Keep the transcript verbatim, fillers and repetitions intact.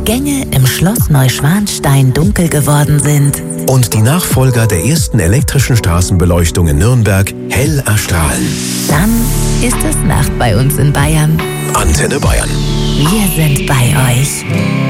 Gänge im Schloss Neuschwanstein dunkel geworden sind und die Nachfolger der ersten elektrischen Straßenbeleuchtung in Nürnberg hell erstrahlen. Dann ist es Nacht bei uns in Bayern. Antenne Bayern. Wir sind bei euch.